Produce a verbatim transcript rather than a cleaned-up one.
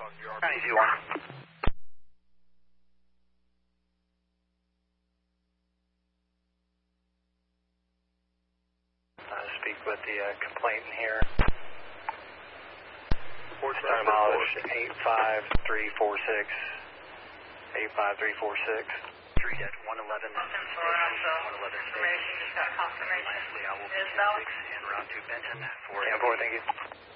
ninety-two one. Uh, speak with the uh, complainant here. Time mileage eight five three four six. eight five three four six. Three at one eleven. one eleven six. Information, just got confirmation. Lastly, I will be Is valid? six en route to Benton for ten four, thank you.